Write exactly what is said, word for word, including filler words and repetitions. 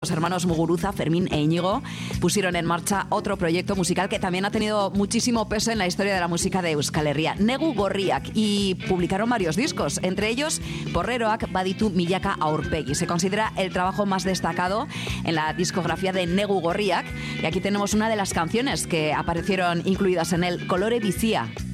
los hermanos Muguruza, Fermín e Íñigo, pusieron en marcha otro proyecto musical que también ha tenido muchísimo peso en la historia de la música de Euskal Herria, Negu Gorriak, y publicaron varios discos, entre ellos Porreroak Baditu Milaka Aurpegi. Se considera el trabajo más destacado en la discografía de Negu Gorriak, y aquí tenemos una de las canciones que aparecieron incluidas en el, Kolore Bizia.